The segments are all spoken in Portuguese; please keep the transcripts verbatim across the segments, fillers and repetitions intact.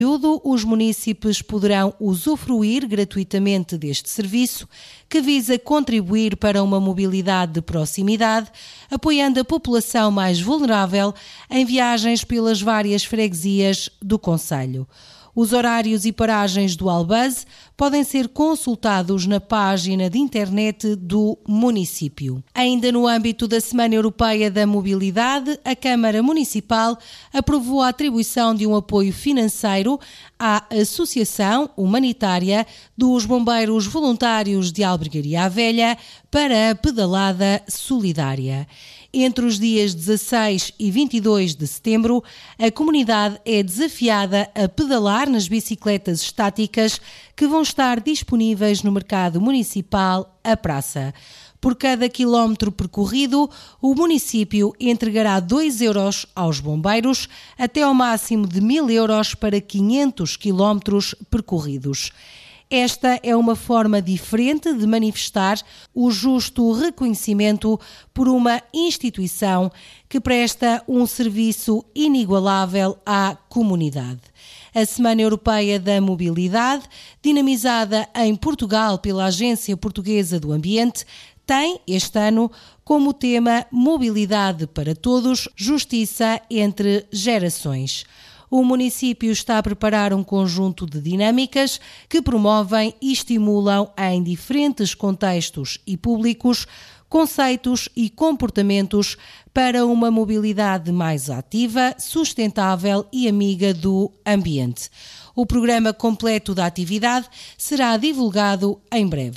Os munícipes poderão usufruir gratuitamente deste serviço, que visa contribuir para uma mobilidade de proximidade, apoiando a população mais vulnerável em viagens pelas várias freguesias do concelho. Os horários e paragens do Albaz podem ser consultados na página de internet do município. Ainda no âmbito da Semana Europeia da Mobilidade, a Câmara Municipal aprovou a atribuição de um apoio financeiro à Associação Humanitária dos Bombeiros Voluntários de Albergaria à Velha para a pedalada solidária. Entre os dias dezasseis e vinte e dois de setembro, a comunidade é desafiada a pedalar nas bicicletas estáticas que vão estar disponíveis no mercado municipal à praça. Por cada quilómetro percorrido, o município entregará dois euros aos bombeiros, até ao máximo de mil euros para quinhentos quilómetros percorridos. Esta é uma forma diferente de manifestar o justo reconhecimento por uma instituição que presta um serviço inigualável à comunidade. A Semana Europeia da Mobilidade, dinamizada em Portugal pela Agência Portuguesa do Ambiente, tem este ano como tema Mobilidade para Todos, Justiça entre Gerações. O município está a preparar um conjunto de dinâmicas que promovem e estimulam em diferentes contextos e públicos conceitos e comportamentos para uma mobilidade mais ativa, sustentável e amiga do ambiente. O programa completo da atividade será divulgado em breve.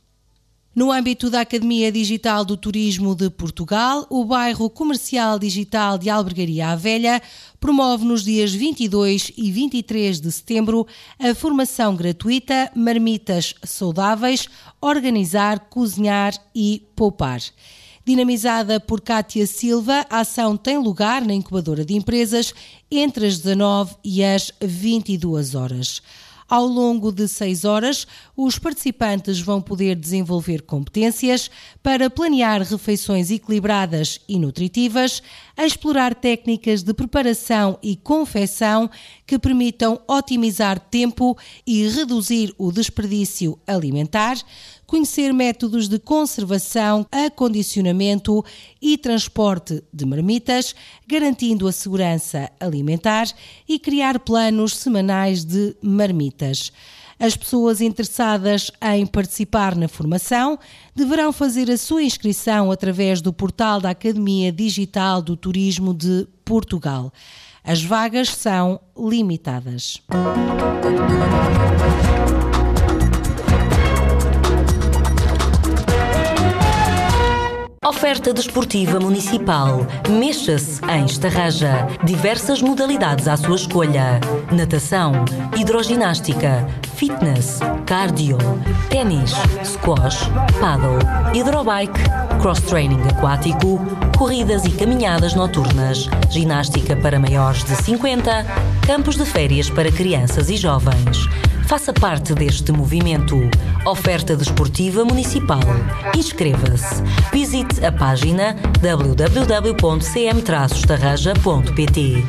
No âmbito da Academia Digital do Turismo de Portugal, o bairro comercial digital de Albergaria à Velha promove nos dias vinte e dois e vinte e três de setembro a formação gratuita Marmitas Saudáveis, Organizar, Cozinhar e Poupar. Dinamizada por Cátia Silva, a ação tem lugar na incubadora de empresas entre as dezanove e as vinte e duas horas. Ao longo de seis horas, os participantes vão poder desenvolver competências para planear refeições equilibradas e nutritivas, a explorar técnicas de preparação e confecção que permitam otimizar tempo e reduzir o desperdício alimentar, conhecer métodos de conservação, acondicionamento e transporte de marmitas, garantindo a segurança alimentar e criar planos semanais de marmitas. As pessoas interessadas em participar na formação deverão fazer a sua inscrição através do portal da Academia Digital do Turismo de Portugal. As vagas são limitadas. Oferta desportiva municipal. Mexa-se em Estarraja. Diversas modalidades à sua escolha. Natação, hidroginástica, fitness, cardio, ténis, squash, paddle, hidrobike, cross-training aquático, corridas e caminhadas noturnas, ginástica para maiores de cinquenta, campos de férias para crianças e jovens. Faça parte deste movimento. Oferta desportiva municipal. Inscreva-se. Visite a página w w w ponto c m traço estarraja ponto p t.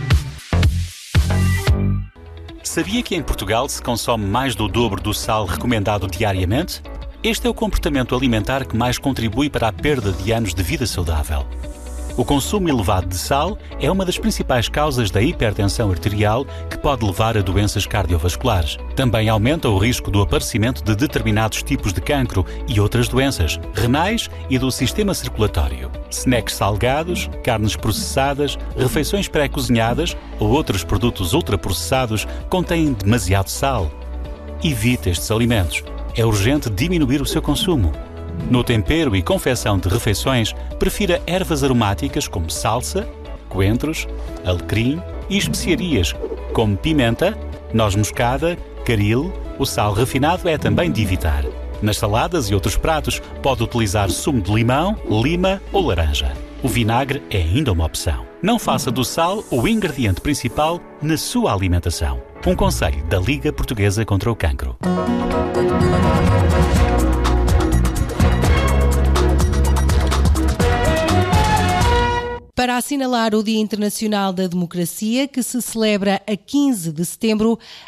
Sabia que em Portugal se consome mais do dobro do sal recomendado diariamente? Este é o comportamento alimentar que mais contribui para a perda de anos de vida saudável. O consumo elevado de sal é uma das principais causas da hipertensão arterial que pode levar a doenças cardiovasculares. Também aumenta o risco do aparecimento de determinados tipos de cancro e outras doenças renais e do sistema circulatório. Snacks salgados, carnes processadas, refeições pré-cozinhadas ou outros produtos ultraprocessados contêm demasiado sal. Evite estes alimentos. É urgente diminuir o seu consumo. No tempero e confecção de refeições, prefira ervas aromáticas como salsa, coentros, alecrim e especiarias como pimenta, noz moscada, caril. O sal refinado é também de evitar. Nas saladas e outros pratos, pode utilizar sumo de limão, lima ou laranja. O vinagre é ainda uma opção. Não faça do sal o ingrediente principal na sua alimentação. Um conselho da Liga Portuguesa contra o Cancro. Para Para assinalar o Dia Internacional da Democracia, que se celebra a quinze de setembro,